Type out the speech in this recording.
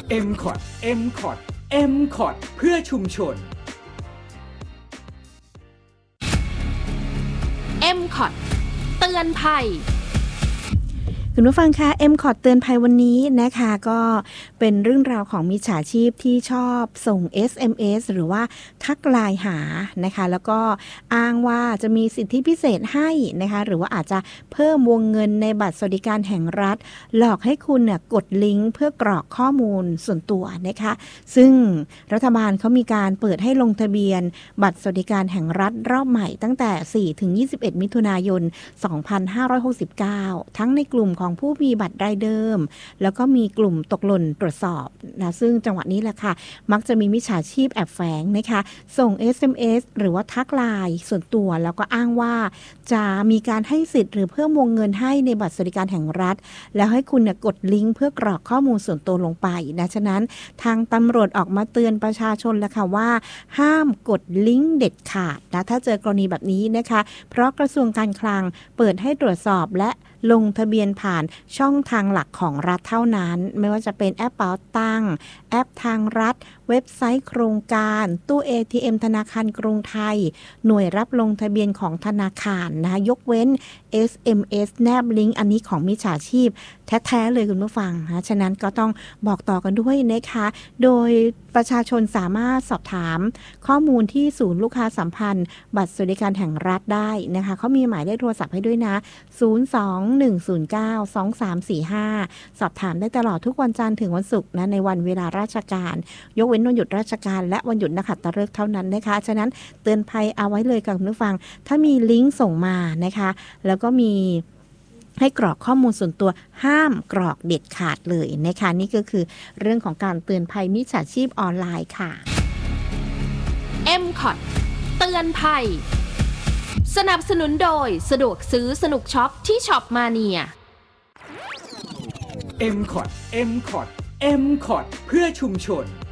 MCOT MCOT MCOT เพื่อชุมชน MCOT เตือนภัยคุณผู้ฟังคะ MCOT เตือนภัยวันนี้นะคะก็เป็นเรื่องราวของมิจฉาชีพที่ชอบส่ง SMS หรือว่าทักไลน์หานะคะแล้วก็อ้างว่าจะมีสิทธิพิเศษให้นะคะหรือว่าอาจจะเพิ่มวงเงินในบัตรสวัสดิการแห่งรัฐหลอกให้คุณเนี่ยกดลิงก์เพื่อกรอกข้อมูลส่วนตัวนะคะซึ่งรัฐบาลเขามีการเปิดให้ลงทะเบียนบัตรสวัสดิการแห่งรัฐรอบใหม่ตั้งแต่ 4-21 มิถุนายน 2569 ทั้งในกลุ่มของผู้มีบัตรรายเดิมแล้วก็มีกลุ่มตกหล่นตรวจสอบนะซึ่งจังหวะนี้แหละค่ะมักจะมีมิจฉาชีพแอบแฝงนะคะส่ง SMS หรือว่าทักไลน์ส่วนตัวแล้วก็อ้างว่าจะมีการให้สิทธิ์หรือเพิ่มวงเงินให้ในบัตรสวัสดิการแห่งรัฐแล้วให้คุณกดลิงก์เพื่อกรอกข้อมูลส่วนตัวลงไปนะฉะนั้นทางตำรวจออกมาเตือนประชาชนแล้วค่ะว่าห้ามกดลิงก์เด็ดขาดนะถ้าเจอกรณีแบบนี้นะคะเพราะกระทรวงการคลังเปิดให้ตรวจสอบและลงทะเบียนผ่านช่องทางหลักของรัฐเท่านั้นไม่ว่าจะเป็นแอปเป๋าตังค์แอปทางรัฐเว็บไซต์โครงการตู้ ATM ธนาคารกรุงไทยหน่วยรับลงทะเบียนของธนาคารนะคะยกเว้น SMS แนบลิงก์อันนี้ของมิจฉาชีพแท้ๆเลยคุณผู้ฟังนะฉะนั้นก็ต้องบอกต่อกันด้วยนะคะโดยประชาชนสามารถสอบถามข้อมูลที่ศูนย์ลูกค้าสัมพันธ์บัตรสวัสดิการแห่งรัฐได้นะคะเขามีหมายเลขโทรศัพท์ให้ด้วยนะ02-109-2345สอบถามได้ตลอดทุกวันจันทร์ถึงวันศุกร์นะในวันเวลาราชการยกเว้นวันหยุดราชการและวันหยุดนักขัตฤกษ์เท่านั้นนะคะฉะนั้นเตือนภัยเอาไว้เลยกับคุณผู้ฟังถ้ามีลิงก์ส่งมานะคะแล้วก็มีให้กรอกข้อมูลส่วนตัวห้ามกรอกเด็ดขาดเลยนะคะนี่ก็คือเรื่องของการเตือนภัยมิจฉาชีพออนไลน์ค่ะ MCOT เตือนภัยสนับสนุนโดยสะดวกซื้อสนุกช็อปที่ช็อปมาเนีย MCOT MCOT MCOT เพื่อชุมชน